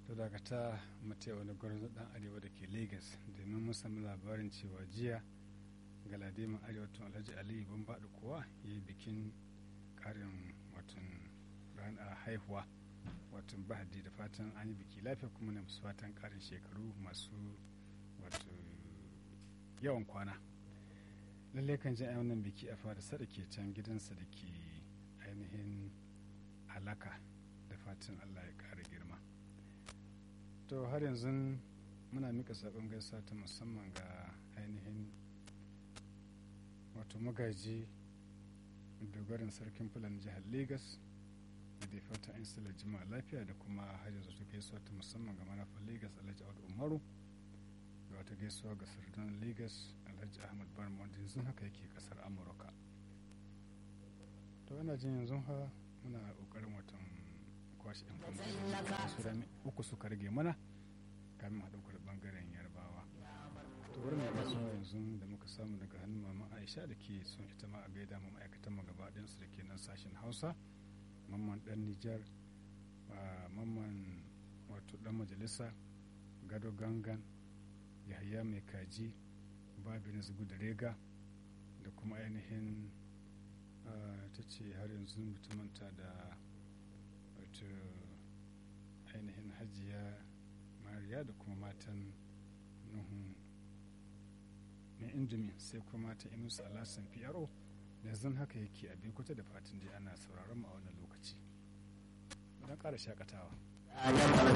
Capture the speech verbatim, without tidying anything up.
to daga ta mata wani gwarzon dan arewa da ke lagos domin mun sami labarin cewa jiya galadiman arewa tun alhaji aliyu ban baɗi kuwa ya yi bikin ƙarin watan ranar haihuwa watan bahadi da fatan an yi biki lafiya kuma na musu fatan ƙarin shekaru masu wato yawan kwana lallai kan ji a wannan biki a fara sada ke can gidansa da ke ainihin alaka da fatan allah ya ƙara girma to har yanzu muna mika sabon gaisa ta musamman ga ainihin wato magaji dogarin sarkin fulani jihar lagos da dai fata an sila jima'a lafiya da kuma har yanzu ta gaisuwa ta musamman ga manafan lagos alhaji audu umaru da wata gaisuwa ga sardunan lagos alhaji ahmad barma wanda yanzu haka yake kasar amurka to ana jin yanzu ha muna kokarin watan kwashe yan kwamfani uku suka rage mana kamin haɗin kuɗin ɓangaren yarbawa to wurin da gaisuwa yanzu da muka samu daga hannun mama aisha da ke son ita ma a gaida mu ma'aikatan mu gaba ɗayansu da ke nan sashen hausa mamman ɗan nijar mamman wato ɗan majalisa gado gangan yahaya mai kaji babin zugu da rega da kuma ainihin ta ce har yanzu mutumanta da wato ainihin hajiya mariya da kuma matan nuhun mai indomi sai kuma matan inusu alasan pro da zan haka yake a bikuta da fatin dai ana sauraron mu a wannan lokaci don ƙara shakatawa